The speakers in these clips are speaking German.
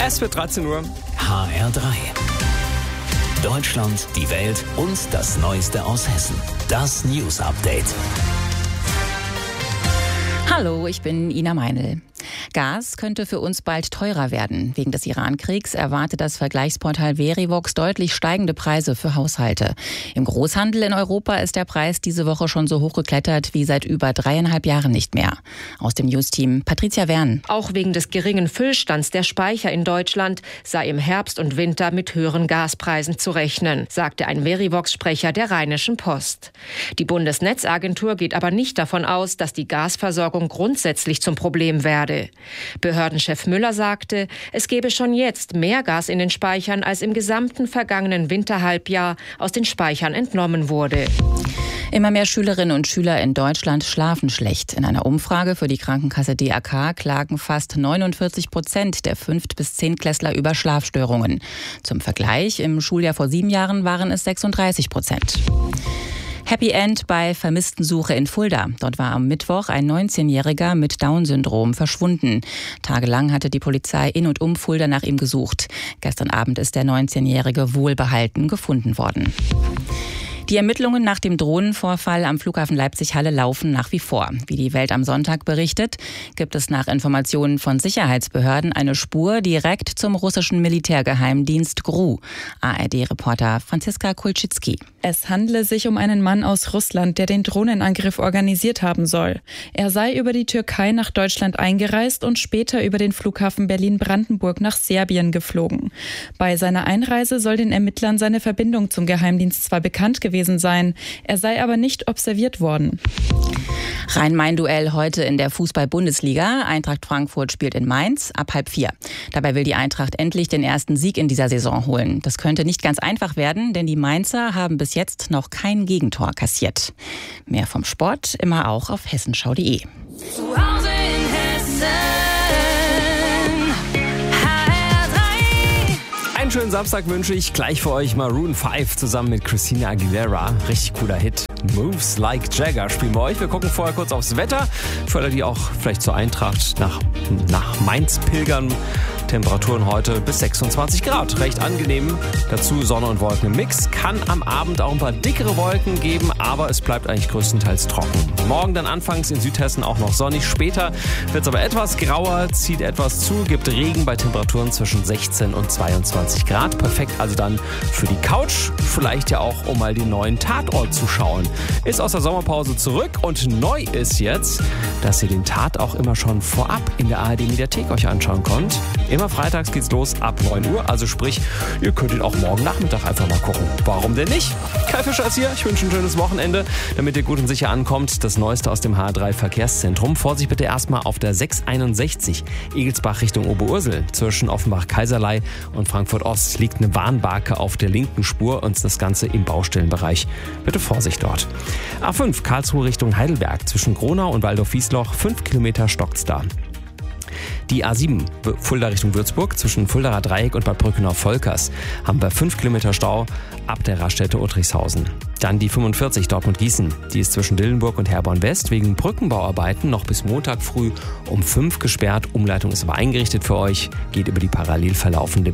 Es wird 13 Uhr. HR3. Deutschland, die Welt und das Neueste aus Hessen. Das News Update. Hallo, ich bin Ina Meinl. Gas könnte für uns bald teurer werden. Wegen des Iran-Kriegs erwartet das Vergleichsportal Verivox deutlich steigende Preise für Haushalte. Im Großhandel in Europa ist der Preis diese Woche schon so hoch geklettert wie seit über 3,5 Jahren nicht mehr. Aus dem News-Team Patricia Wern. Auch wegen des geringen Füllstands der Speicher in Deutschland sei im Herbst und Winter mit höheren Gaspreisen zu rechnen, sagte ein Verivox-Sprecher der Rheinischen Post. Die Bundesnetzagentur geht aber nicht davon aus, dass die Gasversorgung grundsätzlich zum Problem werde. Behördenchef Müller sagte, es gebe schon jetzt mehr Gas in den Speichern, als im gesamten vergangenen Winterhalbjahr aus den Speichern entnommen wurde. Immer mehr Schülerinnen und Schüler in Deutschland schlafen schlecht. In einer Umfrage für die Krankenkasse DAK klagen fast 49% der 5- bis 10-Klässler über Schlafstörungen. Zum Vergleich, im Schuljahr vor 7 Jahren waren es 36%. Happy End bei Vermisstensuche in Fulda. Dort war am Mittwoch ein 19-Jähriger mit Down-Syndrom verschwunden. Tagelang hatte die Polizei in und um Fulda nach ihm gesucht. Gestern Abend ist der 19-Jährige wohlbehalten gefunden worden. Die Ermittlungen nach dem Drohnenvorfall am Flughafen Leipzig-Halle laufen nach wie vor. Wie die Welt am Sonntag berichtet, gibt es nach Informationen von Sicherheitsbehörden eine Spur direkt zum russischen Militärgeheimdienst GRU. ARD-Reporter Franziska Kulczycki. Es handle sich um einen Mann aus Russland, der den Drohnenangriff organisiert haben soll. Er sei über die Türkei nach Deutschland eingereist und später über den Flughafen Berlin-Brandenburg nach Serbien geflogen. Bei seiner Einreise soll den Ermittlern seine Verbindung zum Geheimdienst zwar bekannt gewesen sein, er sei aber nicht observiert worden. Rhein-Main-Duell heute in der Fußball-Bundesliga. Eintracht Frankfurt spielt in Mainz ab 3:30. Dabei will die Eintracht endlich den ersten Sieg in dieser Saison holen. Das könnte nicht ganz einfach werden, denn die Mainzer haben bis jetzt noch kein Gegentor kassiert. Mehr vom Sport immer auch auf hessenschau.de. Zu Hause in Hessen. Einen schönen Samstag wünsche ich. Gleich für euch Maroon 5 zusammen mit Christina Aguilera. Richtig cooler Hit. Moves Like Jagger spielen wir euch. Wir gucken vorher kurz aufs Wetter. Für alle, die auch vielleicht zur Eintracht nach Mainz pilgern. Temperaturen heute bis 26 Grad. Recht angenehm. Dazu Sonne und Wolken im Mix. Kann am Abend auch ein paar dickere Wolken geben, aber es bleibt eigentlich größtenteils trocken. Morgen dann anfangs in Südhessen auch noch sonnig. Später wird es aber etwas grauer, zieht etwas zu, gibt Regen bei Temperaturen zwischen 16 und 22 Grad. Perfekt also dann für die Couch. Vielleicht ja auch, um mal den neuen Tatort zu schauen. Ist aus der Sommerpause zurück und neu ist jetzt, dass ihr den Tat auch immer schon vorab in der ARD-Mediathek euch anschauen könnt. Immer freitags geht's los ab 9 Uhr, also sprich, ihr könnt ihn auch morgen Nachmittag einfach mal gucken. Warum denn nicht? Kai Fischer ist hier, ich wünsche ein schönes Wochenende, damit ihr gut und sicher ankommt. Das Neueste aus dem HR3 Verkehrszentrum. Vorsicht bitte erstmal auf der 661 Egelsbach Richtung Oberursel. Zwischen Offenbach-Kaiserlei und Frankfurt-Ost liegt eine Warnbarke auf der linken Spur und das Ganze im Baustellenbereich. Bitte Vorsicht dort. A5 Karlsruhe Richtung Heidelberg. Zwischen Gronau und Waldorf-Wiesloch 5 Kilometer stockt's da. Die A7 Fulda Richtung Würzburg zwischen Fuldaer Dreieck und Bad Brückenau-Volkers haben wir 5 Kilometer Stau ab der Raststätte Uttrichshausen. Dann die 45 Dortmund-Gießen. Die ist zwischen Dillenburg und Herborn-West wegen Brückenbauarbeiten noch bis Montag früh um 5 gesperrt. Umleitung ist aber eingerichtet für euch. Geht über die parallel verlaufende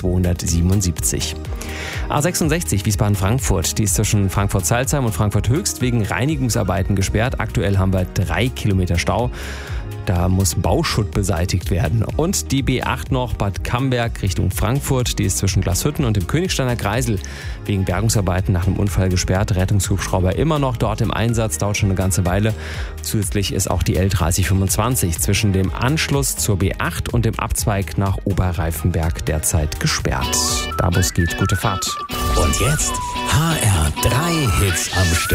B277. A66 Wiesbaden-Frankfurt. Die ist zwischen Frankfurt-Salzheim und Frankfurt-Höchst wegen Reinigungsarbeiten gesperrt. Aktuell haben wir 3 Kilometer Stau. Da muss Bauschutt beseitigt werden. Und die B8 noch Bad Camberg Richtung Frankfurt. Die ist zwischen Glashütten und dem Königsteiner Kreisel wegen Bergungsarbeiten nach einem Unfall gesperrt. Rettungshubschrauber immer noch dort im Einsatz, dauert schon eine ganze Weile. Zusätzlich ist auch die L3025 zwischen dem Anschluss zur B8 und dem Abzweig nach Oberreifenberg derzeit gesperrt. Da wo es geht, gute Fahrt. Und jetzt HR3 Hits am Stück.